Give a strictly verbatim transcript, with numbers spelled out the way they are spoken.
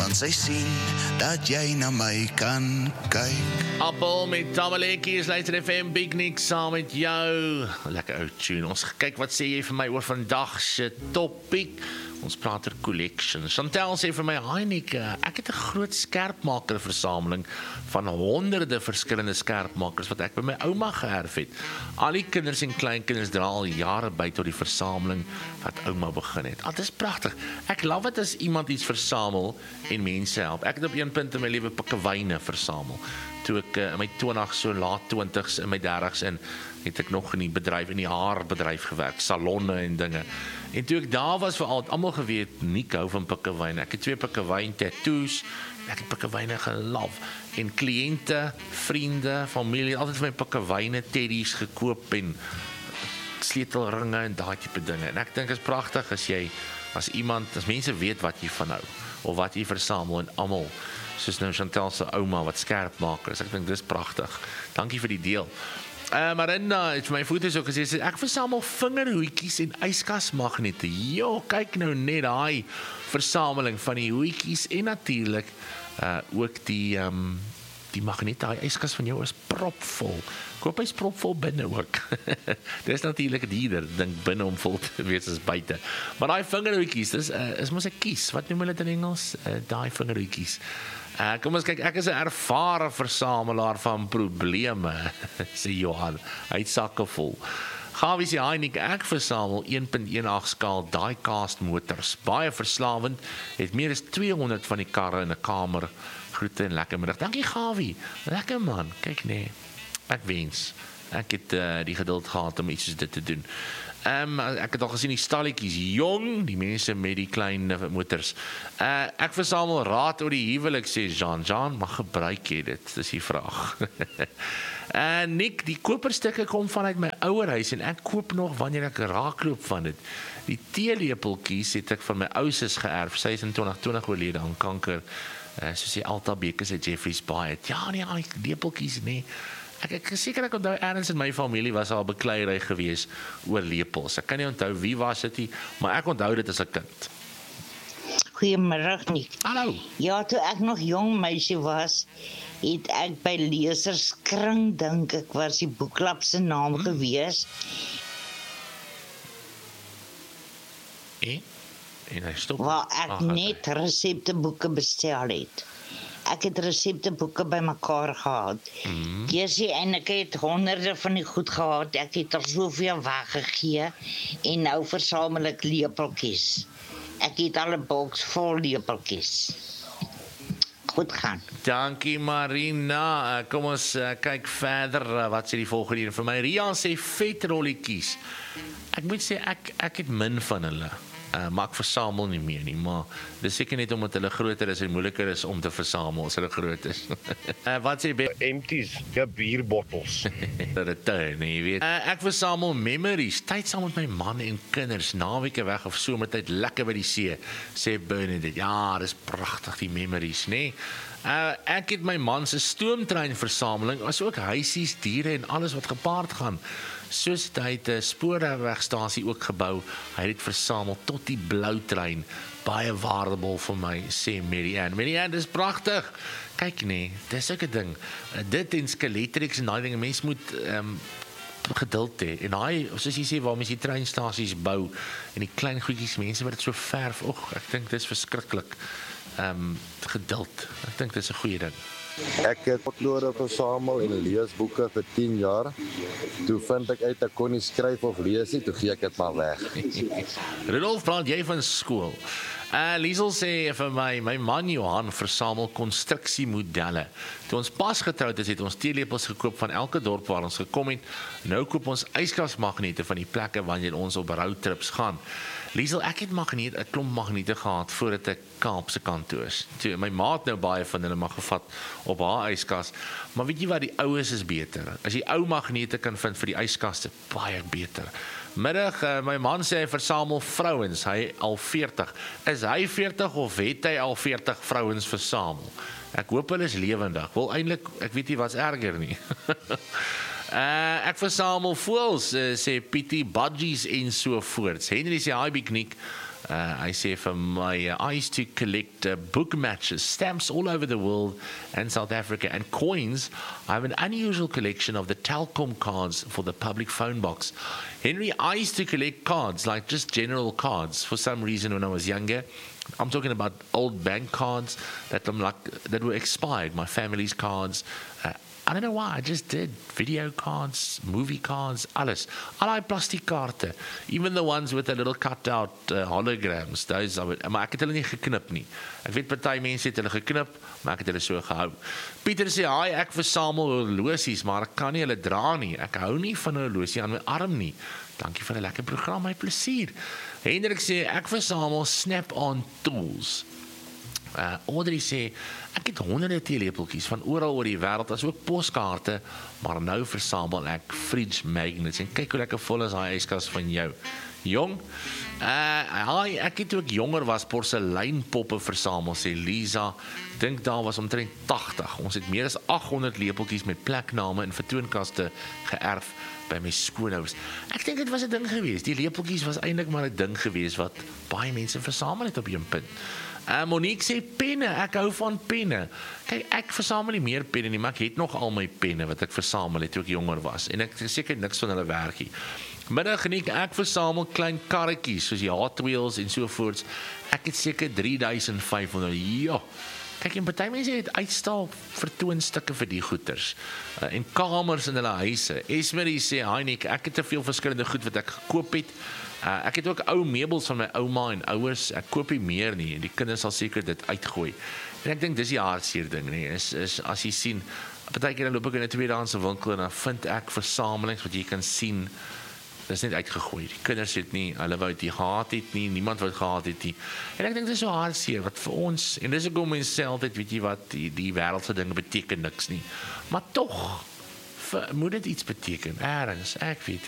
want sy sien dat jy na my kan kyk. Appel met Tamaleki is Luister F M, Big Nick saam met jou. Lekker ou tune. Ons kyk wat sê jy vir my oor vandag se topic. Ons praat oor collections. Chantel sê vir my, hi Nick, ek het 'n groot skerpmaker versameling van honderde verskillende skerpmakers wat ek by my ouma geërf het. Al die kinders en kleinkinders dra al jare by tot die versameling wat ouma begin het. Ah, dit is pragtig. Ek love dit as iemand iets versamel en mense help. Ek het op een punt in my lewe pikkewyne versamel. Toe ek uh, in my twintig, so laat twintigs, in my dertigs in, het ek nog in die bedryf, in die haarbedryf gewerk, salonne en dinge. En toe ek daar was, vir al, almal geweet, Nick hou van pikkewyne. Ek het twee pikkewyn tattoos, ek het pikkewyne gelove. En kliënte, vriende, familie, altyd vir my pikkewyne, teddies gekoop en sleutelringe en daai tipe dinge. En ek dink is pragtig as jy, as iemand, as mense weet wat jy van hou, of wat jy versamel en almal, soos nou Chantal se ouma wat skerpmaker is. Ek dink dis pragtig. Dankie vir die deel. Uh, Marina het vir my foto's ook gesê, sê, ek versamel vingerhoedjies en yskasmagnete. Jo, kyk nou net daai versameling van die hoedjies en natuurlik uh, ook die um, die magnete, die yskas van jou is propvol. Koop hy's propvol binne ook. Dis natuurlik dierder, dink binne om vol te wees as buite. Maar daai vingerhoedjies, dis uh, is mos 'n kies. Wat noem hulle dit in Engels? Uh, daai vingerhoedjies. Uh, kom ons kyk, ek is 'n ervare versamelaar van probleme, sê Johan. Hy het sakke vol. Gawie sê, hi Nick, ek versamel een punt een agt skaal die-cast motors. Baie verslawend, het meer as tweehonderd van die karre in 'n kamer. Groete en lekker middag. Dankie Gawie. Lekker man. Kyk nee. Ek wens. Ek het uh, die geduld gehad om iets soos dit te doen. Um, ek het al gesien die stalletjies, jong, die mense met die klein uh, motors. Uh, ek versamel raad oor die huwelik, sê Jean. Jean, mag gebruik jy dit? Dis die vraag. uh, Nick, die koperstukke kom vanuit my ouerhuis en ek koop nog wanneer ek raakloop van dit. Die teelepeltjies het ek van my ouses geërf. Sy is in twintig twintig oorlede aan kanker. Uh, soos die Alta bekers uit Jeffreys Bay. Ja, nee, die lepeltjies, nee. Ek, ek seker ek onthou ergens in my familie was al bekleierery gewees oor lepels. Ek kan nie onthou wie was dit nie, maar ek onthou dit as 'n kind. Goeiemiddag Nick. Hallo. Ja, toe ek nog jong meisie was, het ek by Leserskring, dink ek was die boekklub se naam hmm. gewees. En? En hy stop. Waar ek Ach, net resepteboeke bestel het. Ek het resepteboeke bymekaar gehad. Mm. Jessie, en ek het honderde van die goed gehad. Ek het er soveel weggegee en nou versamel ek lepeltjies. Ek het al 'n boks vol lepeltjies. Goed gaan. Dankie Marina. Kom ons uh, kyk verder. Wat sê die volgende een vir my? Rian sê vetrolletjies. Ek moet sê ek ek het min van hulle. Uh, maar ek versamel nie meer nie, maar dis seker net omdat hulle groter is en moeiliker is om te versamel as hulle groot is. uh, wat sê Be- Empties, ja bierbottels. Return, jy weet. Uh, ek versamel memories, tyd saam met my man en kinders, naweke weg of somertyd lekker by die see, sê Bernadette. Ja, dis pragtig die memories, nê? Uh, ek het my man se stoomtrein versameling, as ook huisies, diere en alles wat gepaard gaan. Soos hy het 'n spoorwegstasie ook gebou, hy het dit versamel tot die blou trein. Baie waardevol vir my, sê Marianne. Marianne, dis pragtig. Kyk nee, dis ook 'n ding. Dit en skeletrix en daai dinge, mens moet um, geduld hê. En daai, soos jy sê, waar mens die treinstasies bou en die klein goedjies, mense wat dit so verf, och, ek dink dis verskriklik. Um, geduld. Ek dink dis 'n goeie ding. Ek het potlode versamel en leesboeke vir tien jaar. Toe vind ek uit ek kon nie skryf of lees nie, toe gee ek dit maar weg. Rudolf, praat jy van skool? Uh, Liesel sê vir my, my man Johan versamel konstruksiemodelle. Toe ons pas getroud is, het ons teelepels gekoop van elke dorp waar ons gekom het. Nou koop ons yskasmagnete van die plekke wanneer ons op roadtrips gaan. Liesel, ek het magneet, 'n klomp magnete gehad voordat ek Kaapse kant toe is. Toe, my maat nou baie van hulle mag gevat op haar yskas, maar weet jy wat, die oues is beter. As jy ou magnete kan vind vir die yskaste, baie beter. Middag, uh, my man sê hy versamel vrouens, hy al veertig. Is hy veertig of het hy al veertig vrouens versamel? Ek hoop hulle is lewendig. Wel eintlik, ek weet nie wat's erger nie. Uh, ek versamel voëls, uh, sê Pietie, budgies en so voorts. Henry sê, hi Big Nick, Uh, I say for my, uh, I used to collect uh, book matches, stamps all over the world and South Africa, and coins. I have an unusual collection of the Telkom cards for the public phone box. Henry, I used to collect cards, like just general cards, for some reason when I was younger. I'm talking about old bank cards that I'm like that were expired, my family's cards. Uh, I don't know why, I just did. Video cards, movie cards, alles. Allerlei plastiekkaarte. Even the ones with a little cut-out uh, holograms. Those I would, maar ek het hulle nie geknip nie. Ek weet party mense het hulle geknip, maar ek het hulle so gehou. Pieter sê, "Haai, ek versamel horlosies, maar ek kan nie hulle dra nie. Ek hou nie van 'n horlosie aan my arm nie." Dankie vir 'n lekker program, my plesier. Hendrik sê, "Ek versamel snap-on tools." Uh, Audrey sê, ek het honderde teelepeltjies van oral oor die wêreld, as ook poskaarte, maar nou versamel ek fridge magnets, en kyk hoe lekker vol is hy yskas van jou. Jong, uh, hi, ek het ook jonger was porseleinpoppe versamel, sê Lisa, dink daar was omtrent tagtig, ons het meer as agt honderd lepeltjies met plekname en vertoonkaste geërf by my skoonouers. Ek dink dit was 'n ding geweest, die lepeltjies was eintlik maar 'n ding geweest wat baie mense versamel het op 'n punt. Uh, Monique sê penne, ek hou van penne. Kyk, ek versamel nie meer penne nie, maar ek het nog al my penne wat ek versamel het toe ek jonger was, en ek het seker niks van hulle werk nie. Middag geniet ek versamel klein karretjies, soos die Hot Wheels en sovoorts. Ek het seker drie duisend vyf honderd, ja. Kyk, en party mense het uitstal vertoonstukke vir die goeders, uh, en kamers in hulle huise. Esmerie sê, Heinik, ek het te veel verskillende goed wat ek gekoop het. Uh, ek het ook ou meubels van my ouma en ouers, ek koop nie meer nie, en die kinders sal seker dit uitgooi. En ek dink dis die hartseer ding, nie, is, is as jy sien, partykeer dan loop ek in 'n tweedehandse winkel, en dan vind ek versamelings wat jy kan sien, dit is net uitgegooi. Die kinders het nie, hulle wou dit gehad het nie, niemand wou dit gehad het nie. En ek dink dit is so hartseer, wat vir ons, en dis ook om menself, weet jy wat, die, die wêreldse dinge beteken niks nie. Maar tog, moet dit iets beteken, ergens, ek weet